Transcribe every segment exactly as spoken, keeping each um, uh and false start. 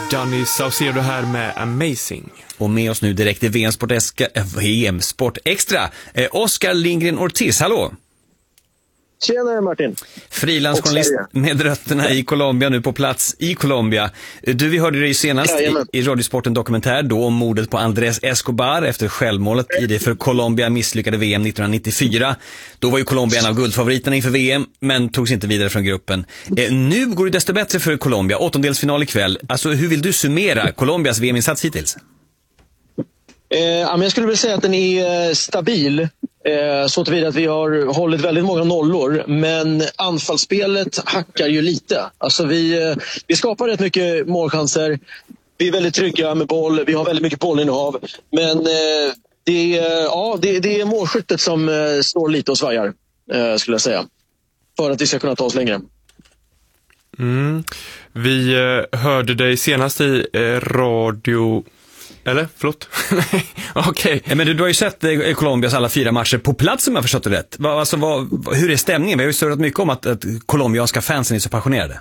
Danny Saucedo här med Amazing. Och med oss nu direkt i V M Sport, Eska, V M Sport Extra, eh, Oskar Lindgren Ortiz, hallå! Tjena Martin. Frilansjournalist med rötterna i Colombia, nu på plats i Colombia. Du, vi hörde dig senast i, i Radiosporten dokumentär då om mordet på Andrés Escobar efter självmålet i det för Colombia misslyckade V M nittonhundranittiofyra. Då var ju Colombia en av guldfavoriterna inför V M, men togs inte vidare från gruppen. Eh, nu går det desto bättre för Colombia, åttondelsfinal ikväll. Alltså, hur vill du summera Colombias V M-insats hittills? Eh, jag skulle vilja säga att den är stabil. Eh, så tillvida att vi har hållit väldigt många nollor, men anfallsspelet hackar ju lite. Alltså vi, eh, vi skapar rätt mycket målchanser. Vi är väldigt trygga med boll. Vi har väldigt mycket bollinnehav. Men eh, det, ja, det, det är målskyttet som eh, står lite och svajar, eh, skulle jag säga. För att vi ska kunna ta oss längre. Mm. Vi eh, hörde dig senast i eh, radio... Eller? Förlåt? Okej. Okay. Ja, men du, du har ju sett eh, Colombias alla fyra matcher på plats, om jag förstått det rätt. Va, alltså, va, hur är stämningen? Vi har ju surrat mycket om att, att colombianska fansen är så passionerade.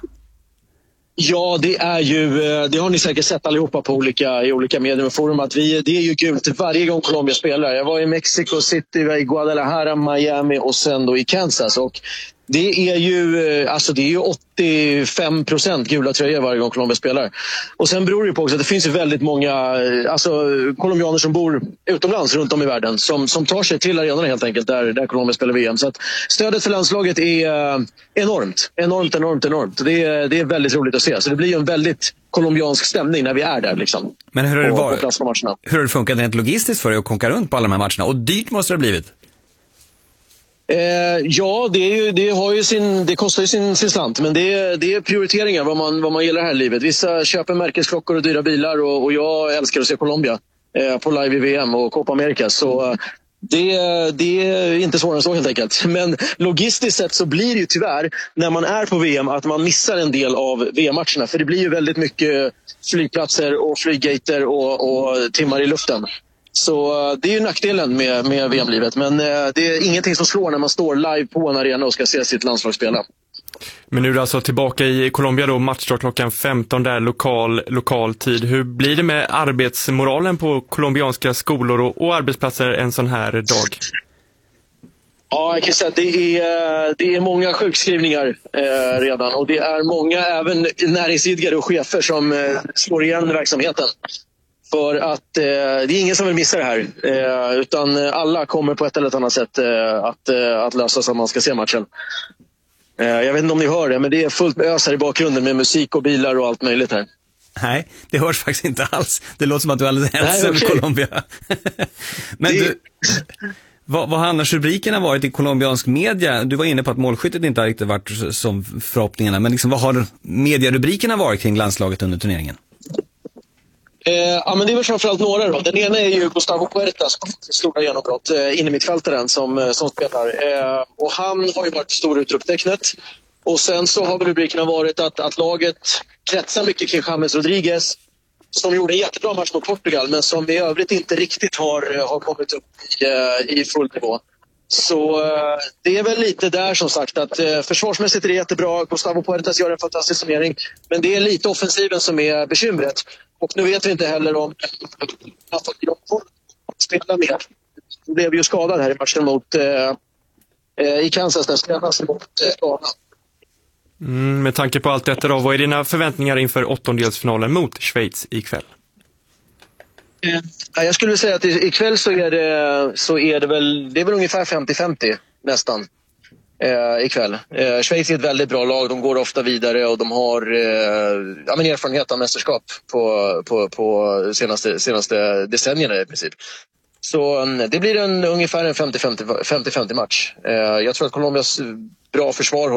Ja, det är ju, det har ni säkert sett allihopa på olika, i olika medier och forum, att vi, det är ju gult varje gång Colombia spelar. Jag var i Mexico City, i Guadalajara, Miami och sen då i Kansas, och det är ju, alltså det är ju åttiofem procent gula tröjor varje gång Colombia spelar. Och sen beror det på också att det finns ju väldigt många, alltså colombianer som bor utomlands runt om i världen som, som tar sig till arenorna helt enkelt där, där Colombia spelar V M. Så att stödet för landslaget är enormt, enormt, enormt, enormt. Det är, det är väldigt roligt att se. Så det blir ju en väldigt colombiansk stämning när vi är där liksom. Men hur har det, på, varit, på matcherna. Hur har det funkat rent logistiskt för dig att konka runt på alla de här matcherna? Och dyrt måste det ha blivit. Eh, ja, det, är ju, det, har ju sin, det kostar ju sin, sin slant, men det är, det är prioriteringar vad man, vad man gillar här i livet. Vissa köper märkesklockor och dyra bilar, och, och jag älskar att se Colombia eh, på live i V M och Copa America, så eh, det, det är inte svårare än så helt enkelt. Men logistiskt sett så blir det ju tyvärr när man är på V M att man missar en del av V M-matcherna, för det blir ju väldigt mycket flygplatser och flyggater och, och timmar i luften. Så det är ju nackdelen med, med V M-livet. Men det är ingenting som slår när man står live på en arena och ska se sitt landslag spela. Men nu är du alltså tillbaka i Colombia då, matchstart klockan femton där, lokal, lokal tid. Hur blir det med arbetsmoralen på colombianska skolor och, och arbetsplatser en sån här dag? Ja, jag kan säga att det är, det är många sjukskrivningar eh, redan. Och det är många, även näringsidkare och chefer, som eh, slår igen verksamheten. För att eh, det är ingen som vill missa det här, eh, utan alla kommer på ett eller annat sätt eh, att, eh, att lösa så att man ska se matchen. Eh, jag vet inte om ni hör det, men det är fullt med ös här i bakgrunden med musik och bilar och allt möjligt här. Nej, det hörs faktiskt inte alls. Det låter som att du är alldeles hälsa över okay. Colombia. Men det... du, vad, vad har annars rubrikerna varit i colombiansk media? Du var inne på att målskyttet inte har riktigt varit som förhoppningarna, men liksom, vad har medierubrikerna varit kring landslaget under turneringen? Eh, ja, men det är väl framförallt några då. Den ena är ju Gustavo Puertas, stora genombrott, eh, in i mittfältaren som, som spelar. Eh, och han har ju varit stor utropstecknet. Och sen så har rubrikerna varit att, att laget kretsar mycket kring James Rodriguez, som gjorde en jättebra match mot Portugal, men som i övrigt inte riktigt har, har kommit upp i, i full nivå. Så eh, det är väl lite där som sagt att eh, försvarsmässigt är det jättebra. Gustavo Puertas gör en fantastisk summering, men det är lite offensiven som är bekymret. Och nu vet vi inte heller om han får spela mer. Han blev ju skadad här i matchen mot eh, i Kansas, där spelas mot eh, skadad. Mm, med tanke på allt detta då, vad är dina förväntningar inför åttondelsfinalen mot Schweiz ikväll? Eh, jag skulle säga att ikväll så är det, så är det väl det är väl ungefär femtio femtio nästan. Eh, ikväll. Eh, Schweiz är ett väldigt bra lag, de går ofta vidare och de har eh, ja, men erfarenhet av mästerskap på, på, på senaste, senaste decennierna i princip. Så um, det blir en, ungefär en femtio femtio match. Eh, jag tror att Colombias bra försvar